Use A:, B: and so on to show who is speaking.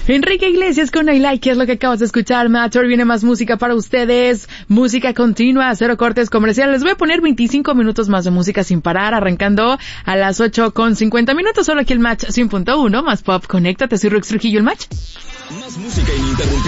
A: Enrique Iglesias con I Like, es lo que acabas de escuchar, Matter. Viene más música para ustedes, música continua, cero cortes comerciales. Les voy a poner 25 minutos más de música sin parar, arrancando a las 8:50, solo aquí el Match 100.1, más pop. Conéctate, soy Rox Trujillo, el Match.
B: Más música ininterrumpida.